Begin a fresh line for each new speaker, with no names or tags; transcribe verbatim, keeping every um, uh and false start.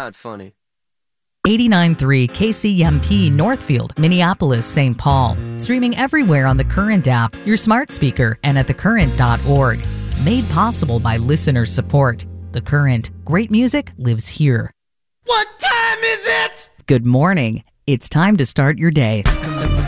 not funny.
eighty-nine point three K C M P Northfield, Minneapolis, Saint Paul. Streaming everywhere on the Current app, your smart speaker, and at the current dot org. Made possible by listener support. The Current. Great music lives here.
What time is it?
Good morning. It's time to start your day.